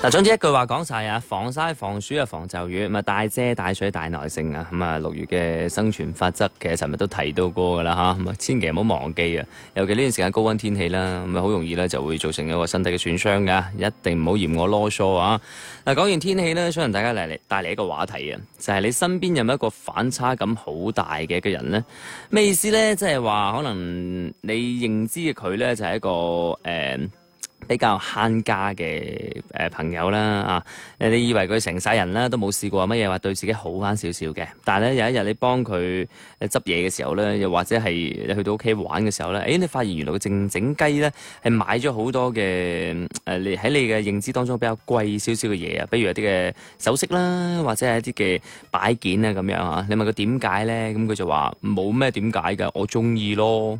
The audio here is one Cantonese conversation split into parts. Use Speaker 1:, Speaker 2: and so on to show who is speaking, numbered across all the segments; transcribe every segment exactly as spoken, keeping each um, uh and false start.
Speaker 1: 嗱，總之一句話講晒啊，防曬、防暑啊、防驟雨，咁啊帶遮、帶水、帶耐性啊，咁啊六月嘅生存法則，其實尋日都提到過噶啦嚇，咁啊千祈唔好忘記啊，尤其呢段時間高溫天氣啦，咁啊好容易咧就會造成一個身體嘅損傷噶，一定唔好嫌我囉嗦啊！嗱，講完天氣咧，想同大家嚟嚟帶嚟一個話題啊，就係、是、你身邊有冇一個反差感好大嘅一個人咧？咩意思咧？即係話可能你認知嘅佢咧就係一個誒。呃比較慳家嘅誒朋友啦啊！誒，你以為佢成世人啦都冇試過乜嘢話對自己好翻少少嘅，但係咧有一日你幫佢誒執嘢嘅時候咧，又或者係你去到屋企玩嘅時候咧，誒你發現原來個靜靜雞咧係買咗好多嘅誒，你喺你嘅認知當中比較貴少少嘅嘢啊，比如有啲嘅首飾啦，或者係一啲嘅擺件啊咁樣啊，你問佢點解咧？咁佢就話冇咩點解㗎，我中意咯。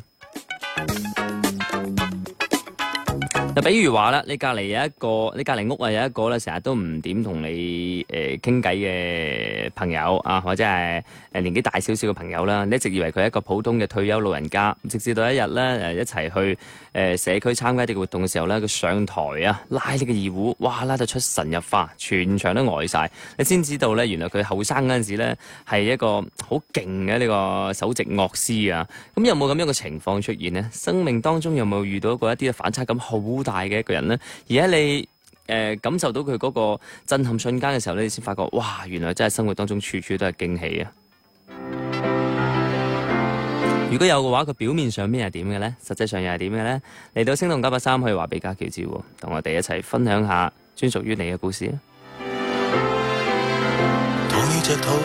Speaker 1: 嗱，比如話啦，你隔離有一個，你隔離屋啊有一個咧，成日都唔點同你誒傾偈嘅朋友啊，或者係誒年紀大少少嘅朋友啦，你一直以為佢係一個普通嘅退休老人家，直至到一日咧誒一齊去誒社區參加一啲活動嘅時候咧，佢上台啊拉呢個二胡，哇拉到出神入化，全場都呆晒，你先知道咧原來佢後生嗰陣時咧係一個好勁嘅呢個首席樂師啊！咁有冇咁樣嘅情況出現呢？生命當中有冇遇到過一啲嘅反差感好大嘅一個人呢？而喺你誒、呃、感受到佢嗰個震撼瞬間嘅時候咧，你先發覺哇，原來真係生活當中處處都係驚喜啊！如果有嘅話，佢表面上邊係點嘅呢？實際上又係點嘅呢？嚟到星動九八三可以話俾家喬知，同我哋一齊分享下專屬於你嘅故事啊！